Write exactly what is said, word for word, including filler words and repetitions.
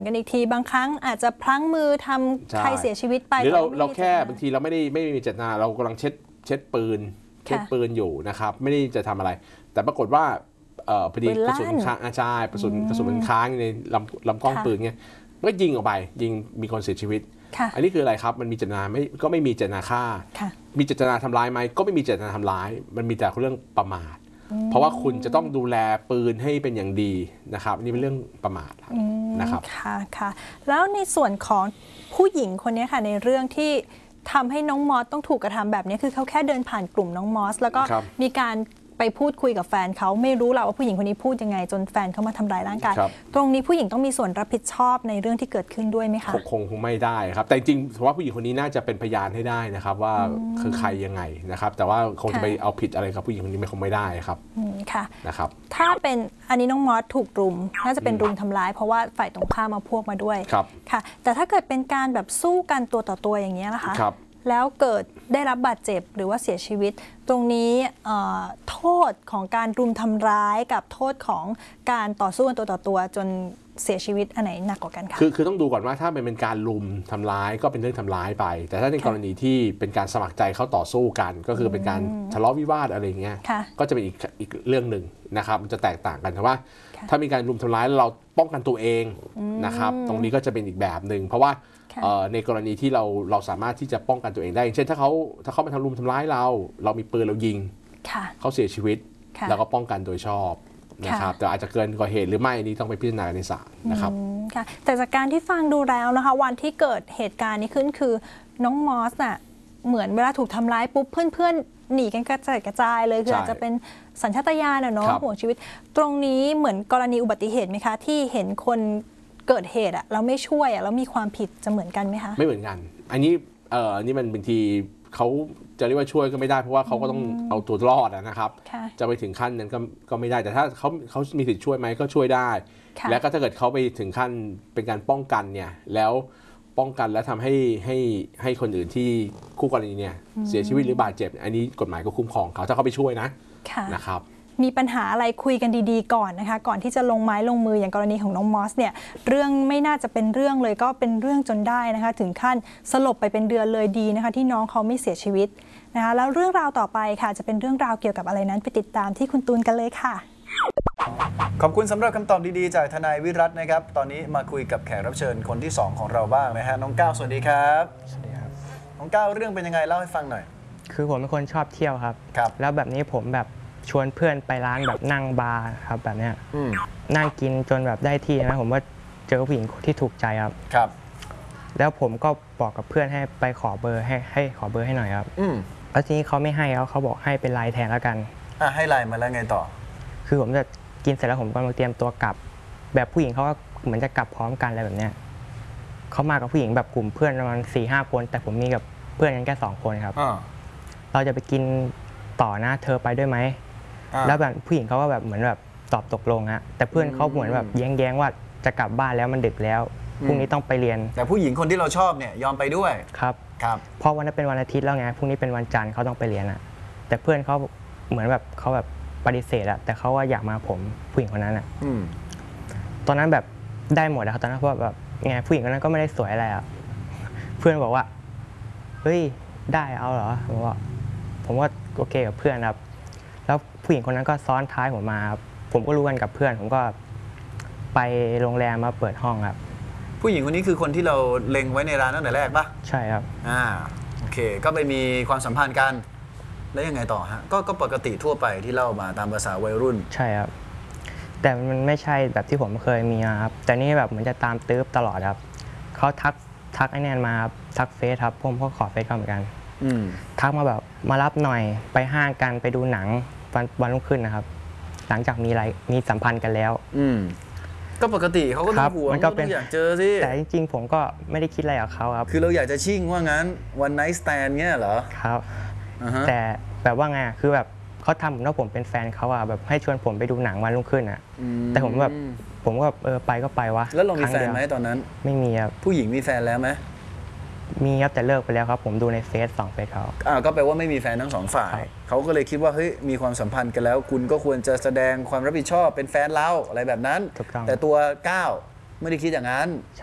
กันอีกทีบางครั้งอาจจะพลั้งมือทำใครเสียชีวิตไปหรือเราเราแค่บางทีเราไม่ได้ไม่มีเจตนาเรากำลังเช็ดเช็ดปืนเช็ดปืนอยู่นะครับไม่ได้จะทำอะไรแต่ปรากฏว่าพอดีกระสุนค้างอาจารย์กระสุนกระสุนมันค้างในลำลำกล้องปืนเงี้ยก็ยิงออกไปยิงมีคนเสียชีวิตอันนี้คืออะไรครับมันมีเจตนาไม่ก็ไม่มีเจตนาฆ่ามีเจตนาทำร้ายไหมก็ไม่มีเจตนาทำร้ายมันมีแต่เรื่องประมาทเพราะว่าคุณจะต้องดูแลปืนให้เป็นอย่างดีนะครับนี่เป็นเรื่องประมาทนะครับค่ะค่ะแล้วในส่วนของผู้หญิงคนนี้ค่ะในเรื่องที่ทำให้น้องมอสต้องถูกกระทำแบบนี้คือเขาแค่เดินผ่านกลุ่มน้องมอสแล้วก็มีการไปพูดคุยกับแฟนเขาไม่รู้หรอกว่าผู้หญิงคนนี้พูดยังไงจนแฟนเขามาทำร้ายร่างกายตรงนี้ผู้หญิงต้องมีส่วนรับผิดชอบในเรื่องที่เกิดขึ้นด้วยไหมคะคงคงไม่ได้ครับแต่จริงๆว่าผู้หญิงคนนี้น่าจะเป็นพยานให้ได้นะครับว่าคือใครยังไงนะครับแต่ว่าคงจะไปเอาผิดอะไรกับผู้หญิงคนนี้ไม่คงไม่ได้ครับค่ะนะครับถ้าเป็นอันนี้น้องมอสถูกรุมน่าจะเป็นรุมทำร้ายเพราะว่าฝ่ายตรงข้ามมาพวกมาด้วยค่ะแต่ถ้าเกิดเป็นการแบบสู้กันตัวต่อตัวอย่างนี้ยนะคะแล้วเกิดได้รับบาดเจ็บหรือว่าเสียชีวิตตรงนี้โทษของการรุมทำร้ายกับโทษของการต่อสู้กันตัวต่อตัวจนเสียชีวิตอันไหนหนักกว่ากันคะคือคือต้องดูก่อนว่าถ้าเป็นการรุมทำร้ายก็เป็นเรื่องทำร้ายไปแต่ถ้าในกรณีที่เป็นการสมัครใจเข้าต่อสู้กันก็คือเป็นการทะเลาะวิวาทอะไรเงี้ยก็จะเป็นอีกอีกเรื่องหนึ่งนะครับมันจะแตกต่างกันแต่ว่าถ้ามีการรุมทำร้ายเราป้องกันตัวเองนะครับตรงนี้ก็จะเป็นอีกแบบหนึ่งเพราะว่าในกรณีที่เราเราสามารถที่จะป้องกันตัวเองได้อย่างเช่นถ้าเขาถ้าเขามาทำรุมทำร้ายเราเรามีปืนเรายิงเขาเสียชีวิตเราก็ป้องกันโดยชอบนะครับแต่อาจจะเกินกว่าเหตุหรือไม่นี่ต้องไปพิจารณาในศาลนะครับค่ะแต่จากการที่ฟังดูแล้วนะคะวันที่เกิดเหตุการณ์นี้ขึ้นคือน้องมอสน่ะเหมือนเวลาถูกทำร้ายปุ๊บเพื่อนๆหนีกันกระจายกระจายเลยคืออาจจะเป็นสัญชาตญาณอะเนาะห่วงชีวิตตรงนี้เหมือนกรณีอุบัติเหตุไหมคะที่เห็นคนเกิดเหตุอะแล้วไม่ช่วยอะแล้วมีความผิดจะเหมือนกันไหมคะไม่เหมือนกันอันนี้เอ่อนี่มันบางทีเขาจะเรียกว่าช่วยก็ไม่ได้เพราะว่าเขาก็ต้องเอาตัวรอดนะครับจะไปถึงขั้นนั้นก็ก็ไม่ได้แต่ถ้าเขาเขามีสิทธิ์ช่วยไหมก็ช่วยได้แล้วก็ถ้าเกิดเขาไปถึงขั้นเป็นการป้องกันเนี่ยแล้วป้องกันแล้วทำให้ให้ให้คนอื่นที่คู่กรณีเนี่ยเสียชีวิตหรือบาดเจ็บอันนี้กฎหมายก็คุ้มครองเขาถ้าเขาไปช่วยนะนะครับมีปัญหาอะไรคุยกันดีๆก่อนนะคะก่อนที่จะลงไม้ลงมืออย่างกรณีของน้องมอสเนี่ยเรื่องไม่น่าจะเป็นเรื่องเลยก็เป็นเรื่องจนได้นะคะถึงขั้นสลบไปเป็นเดือนเลยดีนะคะที่น้องเขาไม่เสียชีวิตนะคะแล้วเรื่องราวต่อไปค่ะจะเป็นเรื่องราวเกี่ยวกับอะไรนั้นไปติดตามที่คุณตูนกันเลยค่ะขอบคุณสำหรับคำตอบดีๆจากทนายวิรัตนะครับตอนนี้มาคุยกับแขกรับเชิญคนที่สองของเราบ้างนะฮะน้องก้าวสวัสดีครับสวัสดีครับน้องก้าวเรื่องเป็นยังไงเล่าให้ฟังหน่อยคือผมเป็นคนชอบเที่ยวครับแล้วแบบนี้ผมแบบชวนเพื่อนไปร้านแบบนั่งบาร์ครับแบบเนี้ยนั่งกินจนแบบได้ที่นะผมว่าเจอผู้หญิงที่ถูกใจครับครับแล้วผมก็บอกกับเพื่อนให้ไปขอเบอร์ให้ให้ขอเบอร์ให้หน่อยครับแล้วทีนี้เขาไม่ให้แล้วเขาบอกให้เป็นไลน์แทนแล้วกันอ่ะให้ไลน์มาแล้วไงต่อคือผมจะกินเสร็จแล้วผมก็มาเตรียมตัวกลับแบบผู้หญิงเขาก็เหมือนจะกลับพร้อมกันอะไรแบบเนี้ยเขามากับผู้หญิงแบบกลุ่มเพื่อนประมาณสี่ห้าคนแต่ผมมีกับเพื่อนกันแค่สองคนครับเราจะไปกินต่อนะเธอไปด้วยไหมแล้วแบบผู้หญิงเขาก็แบบเหมือนแบบตอบตกลงฮะแต่เพื่อนเขาเหมือนแบบแย้งๆว่าจะกลับบ้านแล้วมันดึกแล้วพรุ่งนี้ต้องไปเรียนแต่ผู้หญิงคนที่เราชอบเนี่ยยอมไปด้วยครับครับเพราะวันนั้นเป็นวันอาทิตย์แล้วไงพรุ่งนี้เป็นวันจันทร์เขาต้องไปเรียนอะแต่เพื่อนเขาเหมือนแบบเขาแบบปฏิเสธอะแต่เขาว่าอยากมาผมผู้หญิงคนนั้นอะตอนนั้นแบบได้หมดแล้วตอนนั้นเพราะแบบไงผู้หญิงคนนั้นก็ไม่ได้สวยอะไรอะเพื่อนบอกว่าเฮ้ยได้เอาเหรอผมว่าผมว่าโอเคกับเพื่อนครับแล้วผู้หญิงคนนั้นก็ซ้อนท้ายผมมาครับผมก็รู้กันกับเพื่อนผมก็ไปโรงแรมมาเปิดห้องครับผู้หญิงคนนี้คือคนที่เราเล็งไว้ในร้านตั้งแต่แรกปะใช่ครับอ่าโอเคก็ไปมีความสัมพันธ์กันแล้วยังไงต่อฮะก็ก็ปกติทั่วไปที่เล่ามาตามภาษาวัยรุ่นใช่ครับแต่มันไม่ใช่แบบที่ผมเคยมีครับแต่นี่แบบเหมือนจะตามตื้อตลอดครับเขาทักทักไอ้แนนมาทักเฟซครับผมก็ขอเฟซเขาเหมือนกันทักมาแบบมารับหน่อยไปห้างกันไปดูหนังวันวันรุ่งขึ้นนะครับหลังจากมีอะไรมีสัมพันธ์กันแล้วอืมก็ปกติเขาก็ต้องห่วงเขาอยากเจอสิแต่จริงๆผมก็ไม่ได้คิดอะไรกับเขาครับคือเราอยากจะชิ่งว่างั้นวันไนท์สแตนเงี้ยเหรอครับแต่แบบว่าไงคือแบบเขาทำเหมือนว่าผมเป็นแฟนเขาอะแบบให้ชวนผมไปดูหนังวันรุ่งขึ้นอะแต่ผมแบบผมก็เออไปก็ไปวะแล้วเรามีแฟนไหมตอนนั้นไม่มีครับผู้หญิงมีแฟนแล้วไหมมีครับแต่เลิกไปแล้วครับผมดูในเฟซสองเฟซเขาอ่าก็แปลว่าไม่มีแฟนทั้งสองฝ่ายเขาก็เลยคิดว่าเฮ้ยมีความสัมพันธ์กันแล้วคุณก็ควรจะแสดงความรับผิดชอบเป็นแฟนเราอะไรแบบนั้นแต่ตัวก้าวไม่ได้คิดอย่างนั้น